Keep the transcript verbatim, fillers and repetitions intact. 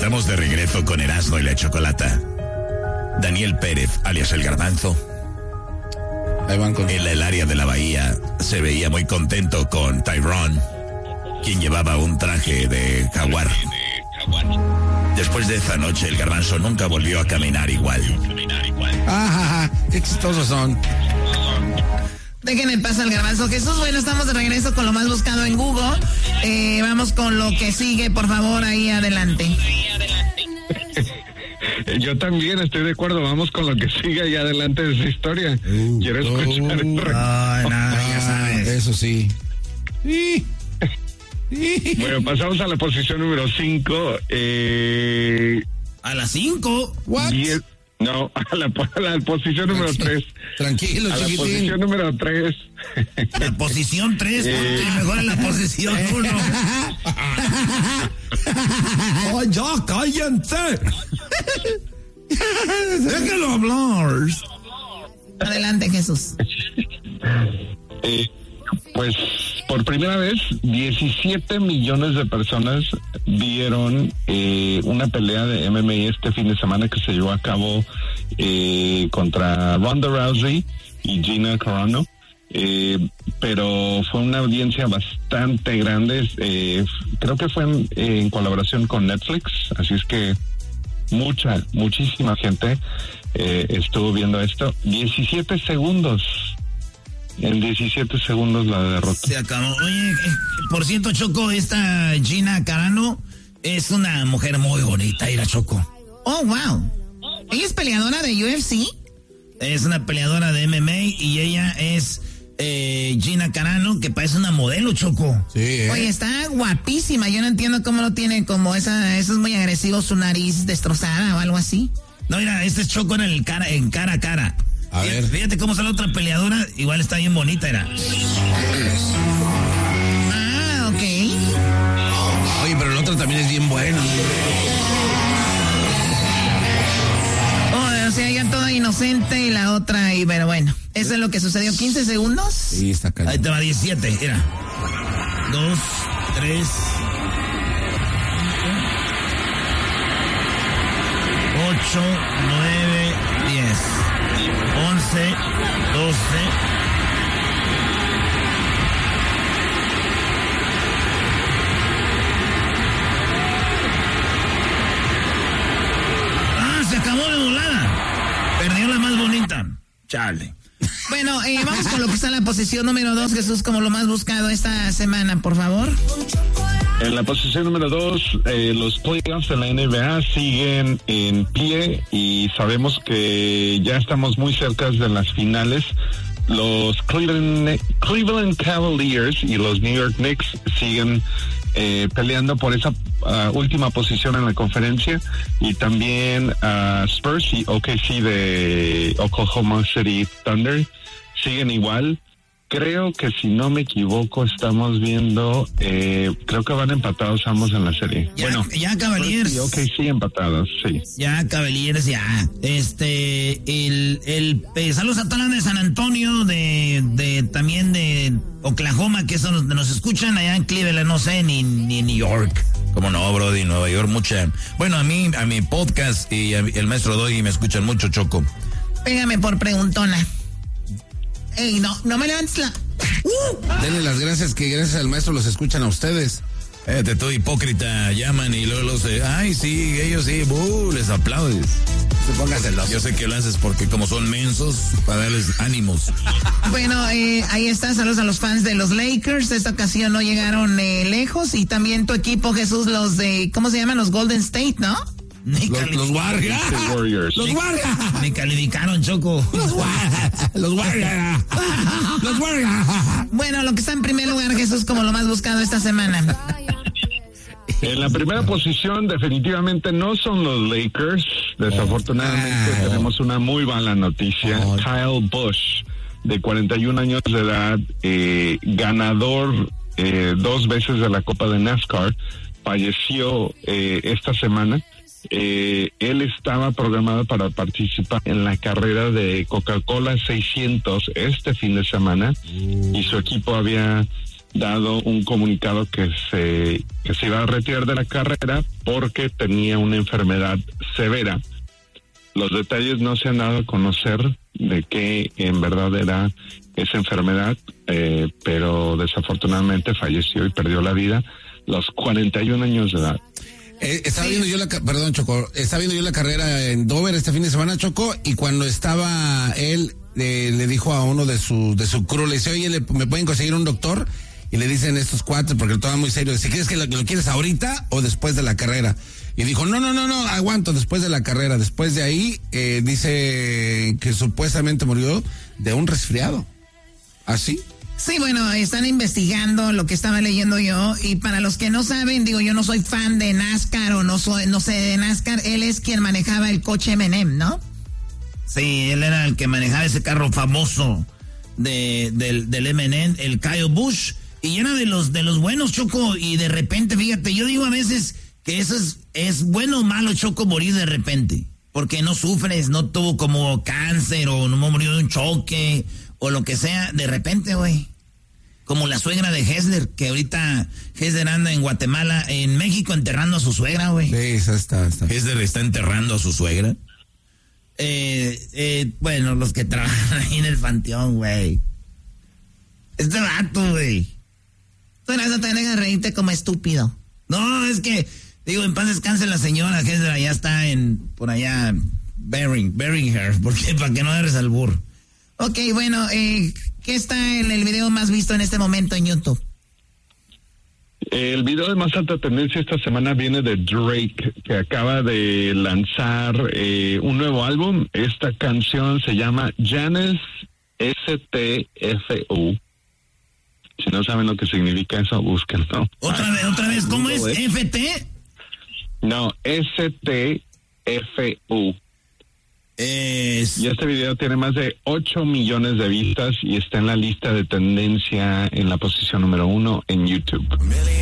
Estamos de regreso con Erasmo y la Chocolata. Daniel Pérez, alias El Garbanzo, Ahí van con... en el área de la bahía, se veía muy contento con Tyrone, quien llevaba un traje de jaguar. Después de esa noche, el Garbanzo nunca volvió a caminar igual. Ah, qué chistosos son. Déjenme pasar al Garbanzo. Jesús, bueno, estamos de regreso con lo más buscado en Google. Eh, vamos con lo que sigue, por favor, ahí adelante. Yo también estoy de acuerdo, vamos con lo que sigue ahí adelante de esa historia. Uh, Quiero escuchar. Uh, Ay, no, ya sabes. Eso sí. Bueno, pasamos a la posición número cinco. Eh, A las cinco. What? diez, no, a la, a la posición número tres. Tranquilo, A la chiquitín. posición número tres. La posición tres, Eh. mejor en la posición uno. ¡Oh, ya, cállense! Déjalo hablar. Adelante, Jesús. Eh, pues por primera vez, diecisiete millones de personas vieron eh, una pelea de M M A este fin de semana que se llevó a cabo eh, contra Ronda Rousey y Gina Carano. Eh, pero fue una audiencia bastante grande. Eh, creo que fue en, en colaboración con Netflix, así es que mucha, muchísima gente eh, estuvo viendo esto. diecisiete segundos. En diecisiete segundos la derrota. Se acabó. Oye, eh, por cierto, Choco, esta Gina Carano es una mujer muy bonita, Ira Choco. Oh, wow. Ella es peleadora de U F C. Es una peleadora de M M A y ella es eh, Gina Carano, que parece una modelo, Choco. Sí, ¿eh? Oye, está guapísima. Yo no entiendo cómo no tiene como esa, eso es muy agresivo, su nariz destrozada o algo así. No, mira, este es Choco en el cara, en cara a cara. A fíjate, ver. fíjate cómo sale otra peleadora, igual está bien bonita, era. Ah, ok. Oye, pero el otro también es bien bueno. Oh, o sea, ella toda inocente y la otra, y pero bueno, eso es lo que sucedió. ¿quince segundos? Sí, está caliente. Ahí te va diecisiete, mira. Dos, tres, ocho, nueve, diez, once, doce. Ah, se acabó de volada. Perdió la más bonita. Chale. Bueno, eh, vamos con lo que está en la posición número dos, Jesús, como lo más buscado esta semana, por favor. En la posición número dos, eh, los playoffs de la N B A siguen en pie y sabemos que ya estamos muy cerca de las finales. Los Cleveland, Cleveland Cavaliers y los New York Knicks siguen eh, peleando por esa uh, última posición en la conferencia, y también uh, Spurs y O K C de Oklahoma City Thunder siguen igual. Creo que si no me equivoco estamos viendo, eh, creo que van empatados ambos en la serie. Ya, bueno, ya Cavaliers. Y O K C empatados, sí. Ya, Cavaliers, ya. Este, el, el, eh, saludos a todas las de San Antonio, de, de, también de Oklahoma, que son los que nos escuchan allá en Cleveland, no sé, ni, ni en New York. Como no, Brody, Nueva York, mucha. Bueno, a mí, a mi podcast y a, el maestro Doggy me escuchan mucho, Choco. Pégame por preguntona. Ey, no, no me levantes la... ¡Uh! Denle las gracias, que gracias al maestro los escuchan a ustedes. Fíjate, todo hipócrita, llaman y luego los... eh, ay, sí, ellos sí, buh, les aplaudes. Se pongan celosos. Yo sé que lo haces porque como son mensos, para darles ánimos. Bueno, eh, ahí está, saludos a los fans de los Lakers. Esta ocasión no llegaron eh, lejos. Y también tu equipo, Jesús, los de... ¿Cómo se llaman? Los Golden State, ¿no? Ni Los, cali- los Warriors. The Warriors. Los Warriors. Ni calificaron, Choco. Los Warriors. Los Warriors. Los Warriors. Bueno, lo que está en primer lugar, Jesús, como lo más buscado esta semana. En la primera posición definitivamente no son los Lakers. Desafortunadamente Oh. tenemos una muy mala noticia. Oh. Kyle Busch, de cuarenta y un años de edad, eh, ganador eh, dos veces de la Copa de NASCAR, falleció eh, esta semana. Eh, él estaba programado para participar en la carrera de Coca-Cola seiscientos este fin de semana, y su equipo había dado un comunicado que se, que se iba a retirar de la carrera porque tenía una enfermedad severa. Los detalles no se han dado a conocer de qué en verdad era esa enfermedad, eh, pero desafortunadamente falleció y perdió la vida a los cuarenta y un años de edad. Eh, estaba viendo yo la, perdón, Choco, estaba viendo yo la carrera en Dover este fin de semana, Choco, y cuando estaba él, eh, le dijo a uno de su, de su crew, le dice, oye, ¿le, ¿me pueden conseguir un doctor? Y le dicen estos cuates, porque lo toman muy serio, si quieres que lo, lo quieres ahorita o después de la carrera. Y dijo, no, no, no, no, aguanto después de la carrera. Después de ahí, eh, dice que supuestamente murió de un resfriado. ¿Así? Sí, bueno, están investigando lo que estaba leyendo yo, y para los que no saben, digo, yo no soy fan de NASCAR o no soy, no sé de NASCAR, él es quien manejaba el coche eme and eme, ¿no? Sí, él era el que manejaba ese carro famoso de, del, del eme and eme, el Kyle Busch, y era de los, de los buenos, Choco, y de repente, fíjate, yo digo a veces que eso es, es bueno o malo, Choco, morir de repente, porque no sufres, no tuvo como cáncer o no murió de un choque o lo que sea, de repente, güey. Como la suegra de Hessler, que ahorita Hessler anda en Guatemala, en México, enterrando a su suegra, güey. Sí, esa está, está. ¿Hessler está enterrando a su suegra? Eh, eh, bueno, los que trabajan ahí en el panteón, güey. Este vato, güey. Tú no te dejas reírte como estúpido. No, es que, digo, en paz descanse la señora Hessler, allá está en, por allá, burying, burying her, porque para que no eres al burro. Ok, bueno, eh, ¿qué está en el video más visto en este momento en YouTube? El video de más alta tendencia esta semana viene de Drake, que acaba de lanzar eh, un nuevo álbum. Esta canción se llama Janis S T F U. Si no saben lo que significa eso, búsquenlo. Otra vez, otra vez, ¿cómo es? ¿F T? No, S T F U. Es... Y este video tiene más de ocho millones de vistas y está en la lista de tendencia en la posición número uno en YouTube.